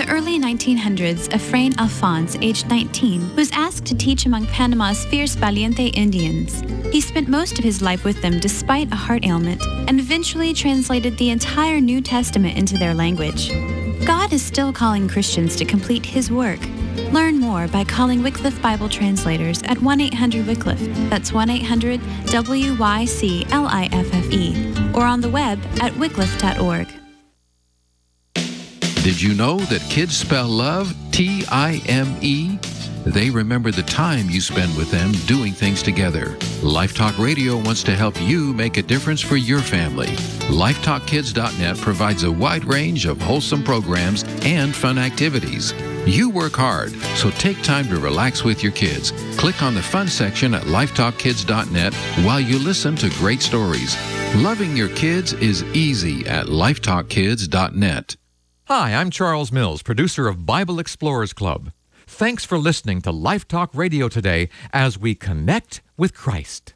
the early 1900s, Efrain Alphonse, aged 19, was asked to teach among Panama's fierce Valiente Indians. He spent most of his life with them despite a heart ailment, and eventually translated the entire New Testament into their language. God is still calling Christians to complete His work. Learn more by calling Wycliffe Bible Translators at 1-800-WYCLIFFE, that's 1-800-WYCLIFFE, or on the web at wycliffe.org. Did you know that kids spell love T-I-M-E? They remember the time you spend with them doing things together. Life Talk Radio wants to help you make a difference for your family. LifeTalkKids.net provides a wide range of wholesome programs and fun activities. You work hard, so take time to relax with your kids. Click on the fun section at LifeTalkKids.net while you listen to great stories. Loving your kids is easy at LifeTalkKids.net. Hi, I'm Charles Mills, producer of Bible Explorers Club. Thanks for listening to Life Talk Radio today as we connect with Christ.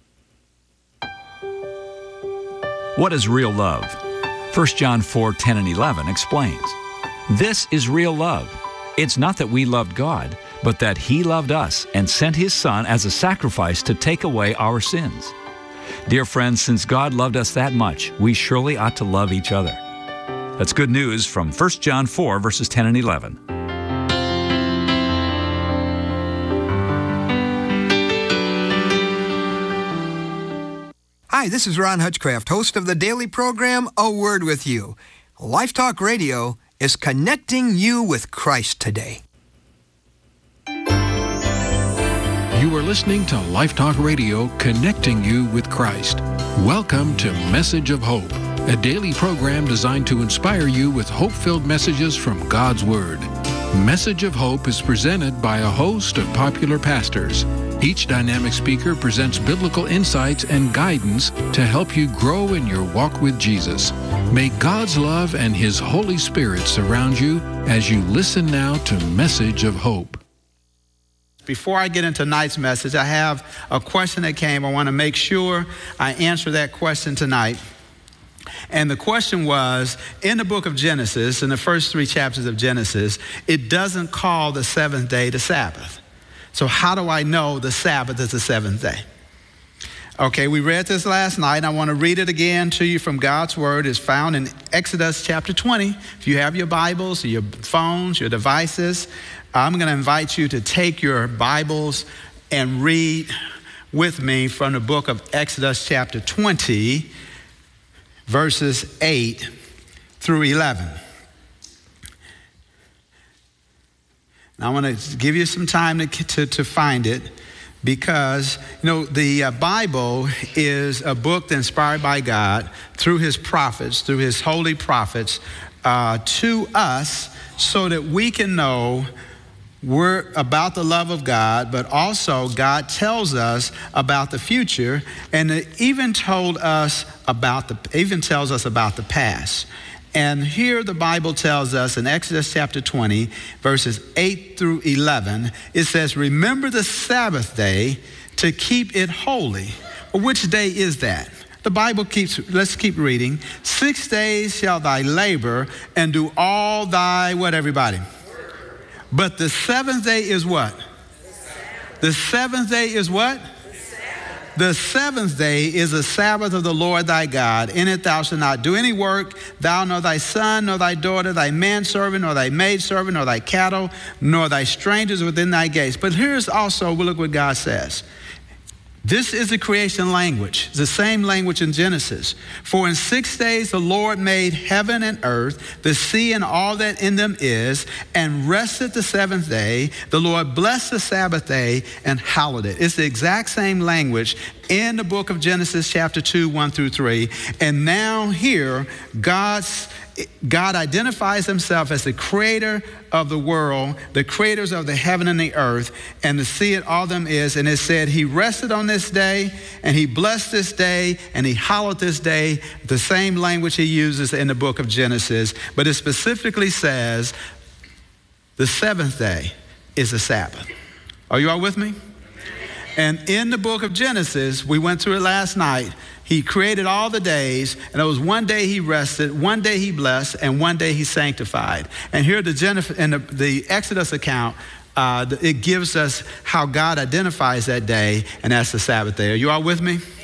What is real love? 1 John 4:10 and 11 explains. This is real love. It's not that we loved God, but that He loved us and sent His Son as a sacrifice to take away our sins. Dear friends, since God loved us that much, we surely ought to love each other. That's good news from 1 John 4, verses 10 and 11. Hi, this is Ron Hutchcraft, host of the daily program, A Word With You. Life Talk Radio is connecting you with Christ today. You are listening to Life Talk Radio, connecting you with Christ. Welcome to Message of Hope, a daily program designed to inspire you with hope-filled messages from God's Word. Message of Hope is presented by a host of popular pastors. Each dynamic speaker presents biblical insights and guidance to help you grow in your walk with Jesus. May God's love and His Holy Spirit surround you as you listen now to Message of Hope. Before I get into tonight's message, I have a question that came. I want to make sure I answer that question tonight. And the question was, in the book of Genesis, in the first 3 chapters of Genesis, it doesn't call the seventh day the Sabbath. So how do I know the Sabbath is the seventh day? Okay, we read this last night. I want to read it again to you from God's Word. It's found in Exodus chapter 20. If you have your Bibles, your phones, your devices, I'm going to invite you to take your Bibles and read with me from the book of Exodus chapter 20, verses 8 through 11. Now, I want to give you some time to find it, because, you know, the Bible is a book that's inspired by God through His prophets, through His holy prophets, to us, so that we can know we're about the love of God, but also God tells us about the future, and it even tells us about the past. And here the Bible tells us in Exodus chapter 20, verses 8 through 11, it says, "Remember the Sabbath day to keep it holy." Well, which day is that? The Bible let's keep reading. 6 days shall thy labor and do all thy, what, everybody? But the seventh day is what? The seventh day is what? The seventh day is the Sabbath of the Lord thy God. In it thou shalt not do any work, thou nor thy son, nor thy daughter, thy manservant, nor thy maidservant, nor thy cattle, nor thy strangers within thy gates. But here's also, look what God says. This is the creation language, the same language in Genesis. "For in 6 days the Lord made heaven and earth, the sea and all that in them is, and rested the seventh day. The Lord blessed the Sabbath day and hallowed it." It's the exact same language in the book of Genesis chapter 2, 1 through 3. And now here, God identifies Himself as the creator of the world, the creators of the heaven and the earth, and the sea and all them is. And it said He rested on this day, and He blessed this day, and He hallowed this day, the same language He uses in the book of Genesis. But it specifically says the seventh day is the Sabbath. Are you all with me? And in the book of Genesis, we went through it last night, He created all the days, and it was one day he rested, one day he blessed, and one day he sanctified. And here in the Exodus account, it gives us how God identifies that day, and that's the Sabbath day. Are you all with me?